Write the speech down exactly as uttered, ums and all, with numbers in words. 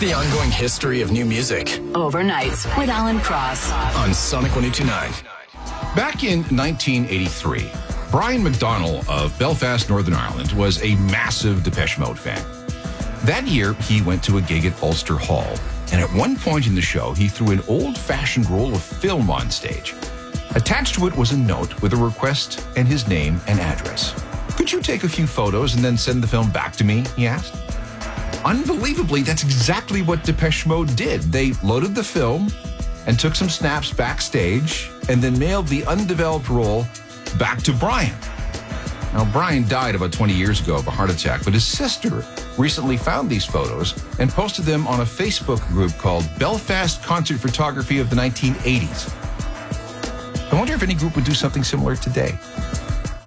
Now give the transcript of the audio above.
the ongoing history of new music. Overnights with Alan Cross on Sonic one oh two point nine. Back in nineteen eighty-three, Brian McDonnell of Belfast, Northern Ireland, was a massive Depeche Mode fan. That year, he went to a gig at Ulster Hall, and at one point in the show, he threw an old-fashioned roll of film on stage. Attached to it was a note with a request and his name and address. "Could you take a few photos and then send the film back to me?" he asked. Unbelievably, that's exactly what Depeche Mode did. They loaded the film and took some snaps backstage and then mailed the undeveloped roll back to Brian. Now, Brian died about twenty years ago of a heart attack, but his sister recently found these photos and posted them on a Facebook group called Belfast Concert Photography of the nineteen eighties. I wonder if any group would do something similar today.